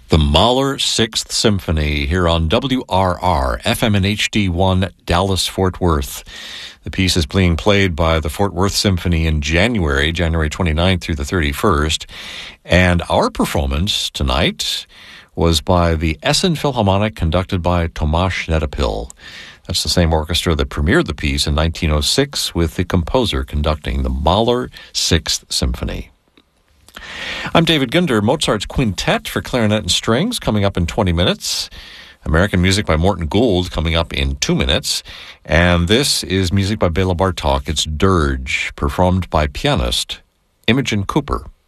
The Mahler Sixth Symphony here on WRR, FM and HD1, Dallas-Fort Worth. The piece is being played by the Fort Worth Symphony in January 29th through the 31st. And our performance tonight was by the Essen Philharmonic, conducted by Tomasz Netopil. That's the same orchestra that premiered the piece in 1906, with the composer conducting the Mahler Sixth Symphony. I'm David Gunder. Mozart's Quintet for clarinet and strings coming up in 20 minutes. American music by Morton Gould coming up in 2 minutes. And this is music by Bela Bartok. It's Dirge, performed by pianist Imogen Cooper.